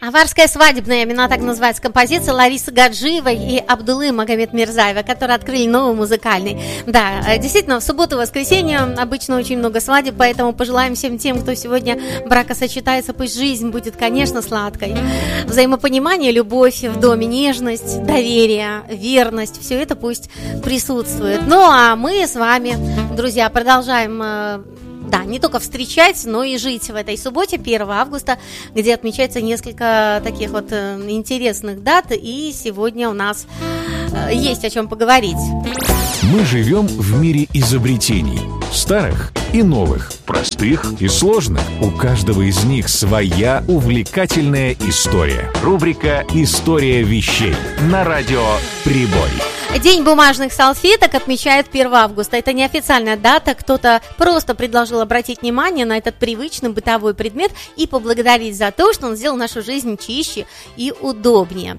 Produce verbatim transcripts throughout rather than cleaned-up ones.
Аварская свадебная, именно так называется композиция Ларисы Гаджиевой и Абдулы Магомед-Мирзаева, которые открыли новый музыкальный. Да, действительно, в субботу и воскресенье обычно очень много свадеб, поэтому пожелаем всем тем, кто сегодня бракосочетается, пусть жизнь будет, конечно, сладкой. Взаимопонимание, любовь в доме, нежность, доверие, верность, все это пусть присутствует. Ну, а мы с вами, друзья, продолжаем... Да, не только встречать, но и жить в этой субботе, первого августа, где отмечается несколько таких вот интересных дат, и сегодня у нас есть о чем поговорить. Мы живем в мире изобретений, старых и новых, простых и сложных. У каждого из них своя увлекательная история. Рубрика «История вещей» на радио «Прибой». День бумажных салфеток отмечают первого августа. Это неофициальная дата. Кто-то просто предложил обратить внимание на этот привычный бытовой предмет и поблагодарить за то, что он сделал нашу жизнь чище и удобнее.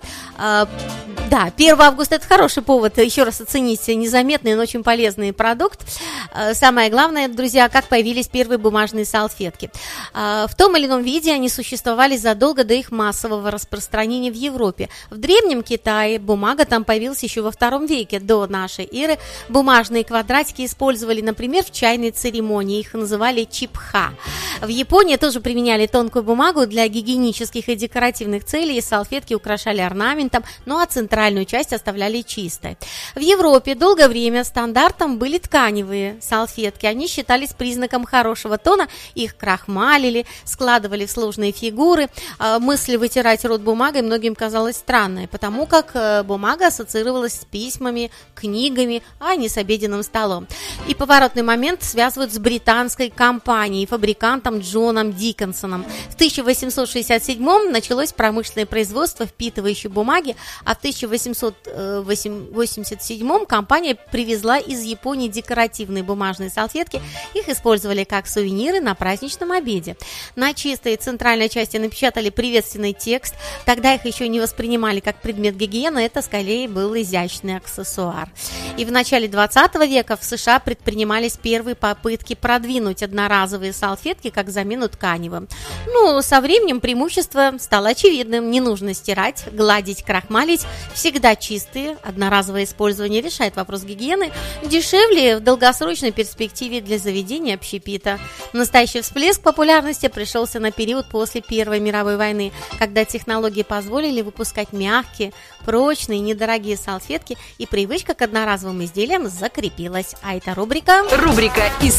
Да, первого августа это хороший повод еще раз оценить незаметный, но очень полезный продукт. Самое главное, друзья, как появились первые бумажные салфетки. В том или ином виде они существовали задолго до их массового распространения в Европе. В Древнем Китае бумага там появилась еще во втором веке до нашей эры. Бумажные квадратики использовали, например, в чайной церемонии. Их называли чипха. В Японии тоже применяли тонкую бумагу для гигиенических и декоративных целей. Салфетки украшали орнаментом, ну а центральную часть оставляли чистой. В Европе долгое время стандартом были тканевые салфетки. Они считались признаком хорошего тона. Их крахмалили, складывали в сложные фигуры. Мысль вытирать рот бумагой многим казалась странной, потому как бумага ассоциировалась с письмами, книгами, а не с обеденным столом. И поворотный момент связывают с британской компанией, фабрикантом Джоном Диккенсоном. В тысяча восемьсот шестьдесят седьмом началось промышленное производство впитывающей бумаги, а в тысяча восемьсот восемьдесят седьмом компания привезла из Японии декоративные бумажные салфетки. Их использовали как сувениры на праздничном обеде. На чистой центральной части напечатали приветственный текст. Тогда их еще не воспринимали как предмет гигиены, это скорее был изящный аксессуар. И в начале двадцатого века в США предпринимались первые попытки продвинуть одноразовые салфетки как замену тканевым. Ну, со временем преимущество стало очевидным. Не нужно стирать, гладить, крахмалить. Всегда чистые. Одноразовое использование решает вопрос гигиены. Дешевле в долгосрочной перспективе для заведения общепита. Настоящий всплеск популярности пришелся на период после Первой мировой войны, когда технологии позволили выпускать мягкие, прочные, недорогие салфетки, и привычка к одноразовым изделиям закрепилась. А это рубрика... Рубрика «История